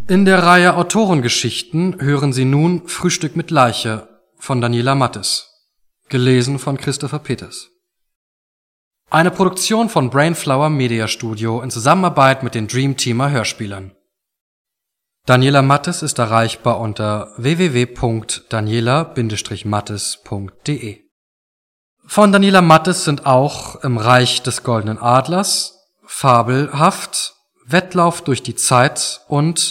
In der Reihe Autorengeschichten hören Sie nun Frühstück mit Leiche von Daniela Mattes, gelesen von Christopher Peters. Eine Produktion von Brainflower Media Studio in Zusammenarbeit mit den Dreamteamer Hörspielern. Daniela Mattes ist erreichbar unter www.daniela-mattes.de. Von Daniela Mattes sind auch Im Reich des Goldenen Adlers, Fabelhaft, Wettlauf durch die Zeit und